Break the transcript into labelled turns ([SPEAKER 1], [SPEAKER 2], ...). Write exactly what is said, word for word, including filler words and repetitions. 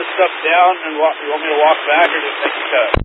[SPEAKER 1] this stuff down and walk, you want me to walk back or just make a cut?